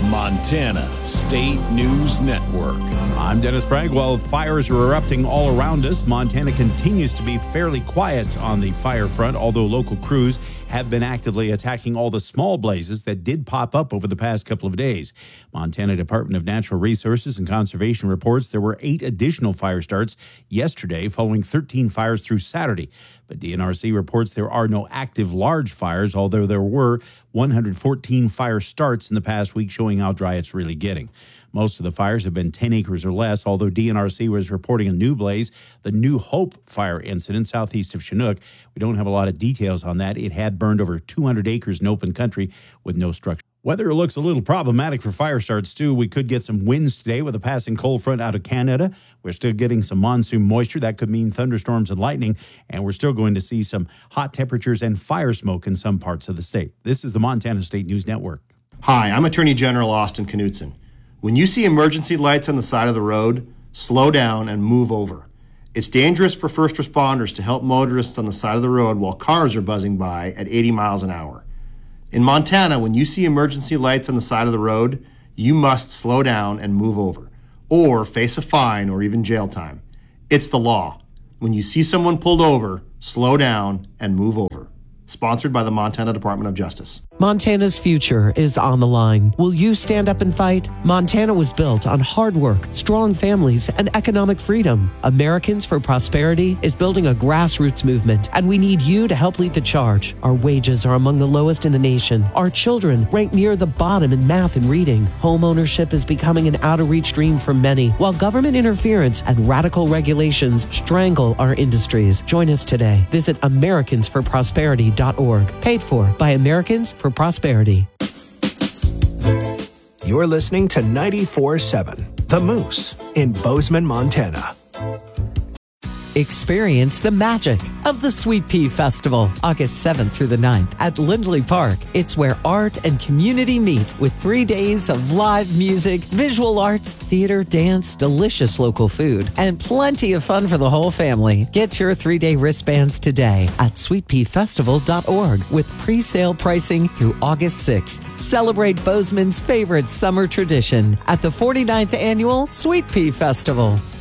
Montana State News Network. I'm Dennis Bragg. While fires are erupting all around us, Montana continues to be fairly quiet on the fire front, although local crews have been actively attacking all the small blazes that did pop up over the past couple of days. Montana Department of Natural Resources and Conservation reports there were 8 additional fire starts yesterday, following 13 fires through Saturday. But DNRC reports there are no active large fires, although there were 114 fire starts in the past week, showing how dry it's really getting. Most of the fires have been 10 acres or less, although DNRC was reporting a new blaze, the New Hope fire incident southeast of Chinook. We don't have a lot of details on that. It had burned over 200 acres in open country with no structure. Weather looks a little problematic for fire starts, too. We could get some winds today with a passing cold front out of Canada. We're still getting some monsoon moisture. That could mean thunderstorms and lightning. And we're still going to see some hot temperatures and fire smoke in some parts of the state. This is the Montana State News Network. Hi, I'm Attorney General Austin Knudsen. When you see emergency lights on the side of the road, slow down and move over. It's dangerous for first responders to help motorists on the side of the road while cars are buzzing by at 80 miles an hour. In Montana, when you see emergency lights on the side of the road, you must slow down and move over, or face a fine or even jail time. It's the law. When you see someone pulled over, slow down and move over. Sponsored by the Montana Department of Justice. Montana's future is on the line. Will you stand up and fight? Montana was built on hard work, strong families, and economic freedom. Americans for Prosperity is building a grassroots movement, and we need you to help lead the charge. Our wages are among the lowest in the nation. Our children rank near the bottom in math and reading. Home ownership is becoming an out-of-reach dream for many, while government interference and radical regulations strangle our industries. Join us today. Visit AmericansForProsperity.org. Paid for by Americans for Prosperity. You're listening to 94.7 The Moose in Bozeman, Montana. Experience the magic of the Sweet Pea Festival, August 7th through the 9th at Lindley Park. It's where art and community meet with 3 days of live music, visual arts, theater, dance, delicious local food, and plenty of fun for the whole family. Get your 3-day wristbands today at sweetpeafestival.org with pre-sale pricing through August 6th. Celebrate Bozeman's favorite summer tradition at the 49th Annual Sweet Pea Festival.